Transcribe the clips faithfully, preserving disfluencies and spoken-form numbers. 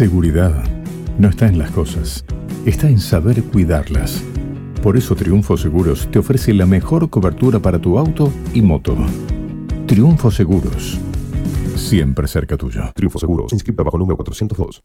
Seguridad no está en las cosas, está en saber cuidarlas. Por eso Triunfo Seguros te ofrece la mejor cobertura para tu auto y moto. Triunfo Seguros, siempre cerca tuyo. Triunfo Seguros, inscrita bajo el número cuatrocientos dos.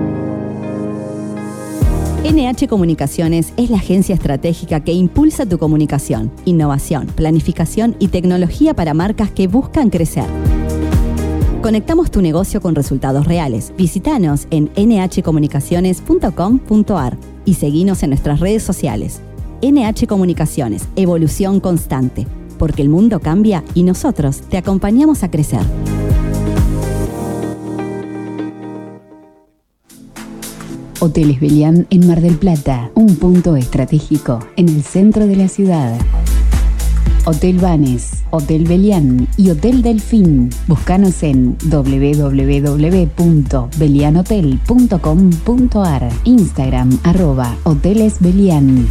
N H Comunicaciones es la agencia estratégica que impulsa tu comunicación, innovación, planificación y tecnología para marcas que buscan crecer. Conectamos tu negocio con resultados reales. Visítanos en ene hache comunicaciones punto com punto a r y seguinos en nuestras redes sociales. N H Comunicaciones, evolución constante, porque el mundo cambia y nosotros te acompañamos a crecer. Hoteles Belián en Mar del Plata, un punto estratégico en el centro de la ciudad. Hotel Banes, Hotel Belián y Hotel Delfín. Búscanos en doble u doble u doble u punto belian hotel punto com punto a r. Instagram, arroba Hoteles Belián.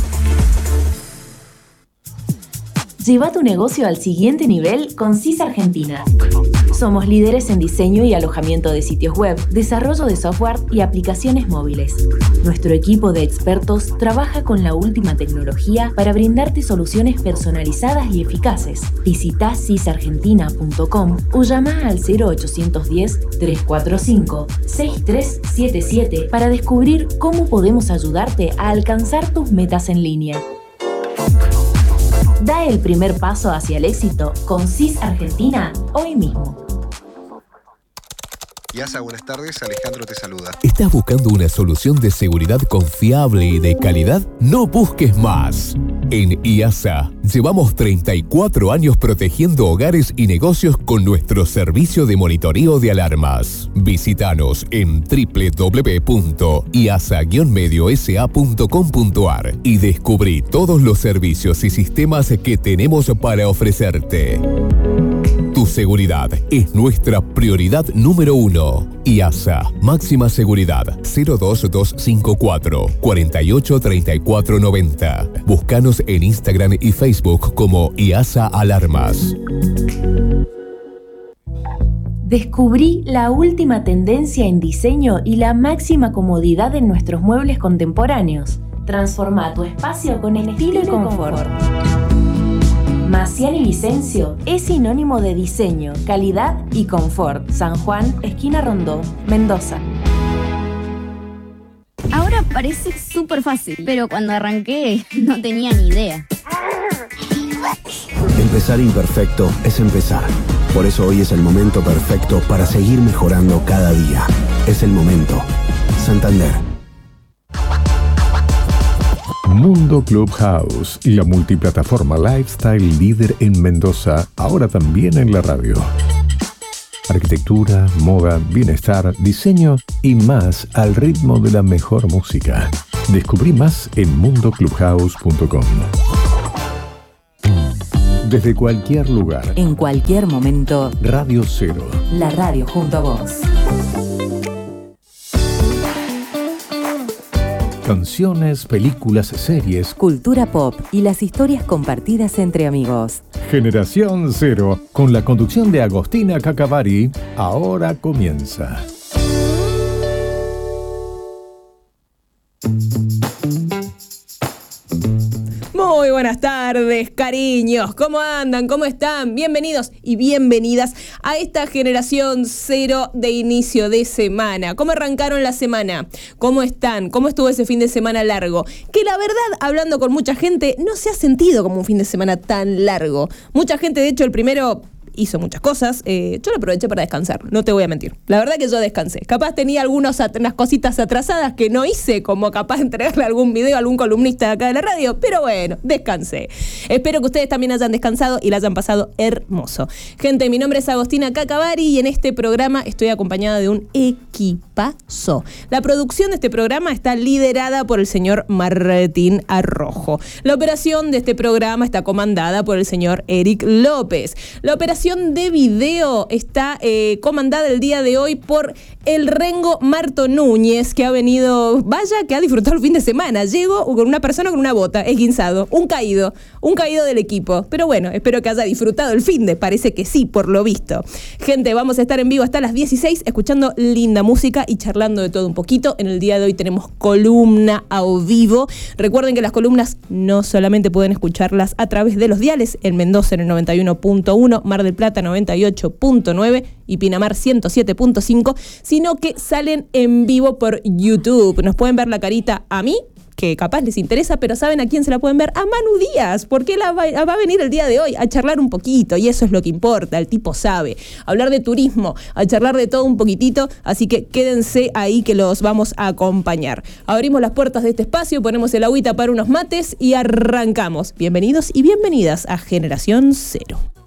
Lleva tu negocio al siguiente nivel con C I S Argentina. Somos líderes en diseño y alojamiento de sitios web, desarrollo de software y aplicaciones móviles. Nuestro equipo de expertos trabaja con la última tecnología para brindarte soluciones personalizadas y eficaces. Visita cisargentina punto com o llama al cero ochocientos diez, trescientos cuarenta y cinco, sesenta y tres setenta y siete para descubrir cómo podemos ayudarte a alcanzar tus metas en línea. Da el primer paso hacia el éxito con C I S Argentina hoy mismo. IASA, buenas tardes. Alejandro te saluda. ¿Estás buscando una solución de seguridad confiable y de calidad? No busques más. En IASA llevamos treinta y cuatro años protegiendo hogares y negocios con nuestro servicio de monitoreo de alarmas. Visítanos en doble u doble u doble u punto iasa guion medio s a punto com punto a r y descubrí todos los servicios y sistemas que tenemos para ofrecerte. Tu seguridad es nuestra prioridad número uno. IASA, máxima seguridad, cero dos dos cinco cuatro, cuatro ocho tres cuatro nueve cero. Búscanos en Instagram y Facebook como IASA Alarmas. Descubrí la última tendencia en diseño y la máxima comodidad en nuestros muebles contemporáneos. Transforma tu espacio con estilo y confort. Maciel y Vicencio es sinónimo de diseño, calidad y confort. San Juan, esquina Rondó, Mendoza. Ahora parece súper fácil, pero cuando arranqué no tenía ni idea. Empezar imperfecto es empezar. Por eso hoy es el momento perfecto para seguir mejorando cada día. Es el momento. Santander. Mundo Clubhouse, la multiplataforma lifestyle líder en Mendoza, ahora también en la radio. Arquitectura, moda, bienestar, diseño y más al ritmo de la mejor música. Descubrí más en mundo clubhouse punto com. Desde cualquier lugar, en cualquier momento, Radio Cero. La radio junto a vos. Canciones, películas, series, cultura pop y las historias compartidas entre amigos. Generación Cero, con la conducción de Agostina Cacavari, ahora comienza. Muy buenas tardes, cariños. ¿Cómo andan? ¿Cómo están? Bienvenidos y bienvenidas a esta Generación Cero de inicio de semana. ¿Cómo arrancaron la semana? ¿Cómo están? ¿Cómo estuvo ese fin de semana largo? Que la verdad, hablando con mucha gente, no se ha sentido como un fin de semana tan largo. Mucha gente, de hecho, el primero hizo muchas cosas. Eh, yo lo aproveché para descansar, no te voy a mentir. La verdad que yo descansé. Capaz tenía algunas unas cositas atrasadas que no hice, como capaz entregarle algún video a algún columnista de acá de la radio, pero bueno, descansé. Espero que ustedes también hayan descansado y la hayan pasado hermoso. Gente, mi nombre es Agostina Cacavari y en este programa estoy acompañada de un equipazo. La producción de este programa está liderada por el señor Martín Arrojo. La operación de este programa está comandada por el señor Eric López. La operación edición de video está eh, comandada el día de hoy por el Rengo Marto Núñez, que ha venido, vaya, que ha disfrutado el fin de semana. Llegó con una persona con una bota, esguinzado, un caído, un caído del equipo. Pero bueno, espero que haya disfrutado el fin de, parece que sí, por lo visto. Gente, vamos a estar en vivo hasta las dieciséis, escuchando linda música y charlando de todo un poquito. En el día de hoy tenemos columna a vivo. Recuerden que las columnas no solamente pueden escucharlas a través de los diales, en Mendoza en el noventa y uno punto uno, Mar del Plata noventa y ocho punto nueve y Pinamar ciento siete punto cinco, sino que salen en vivo por YouTube. Nos pueden ver la carita a mí, que capaz les interesa, pero ¿saben a quién se la pueden ver? A Manu Díaz, porque él va, va a venir el día de hoy a charlar un poquito, y eso es lo que importa, el tipo sabe, hablar de turismo, a charlar de todo un poquitito, así que quédense ahí que los vamos a acompañar. Abrimos las puertas de este espacio, ponemos el agüita para unos mates y arrancamos. Bienvenidos y bienvenidas a Generación Cero.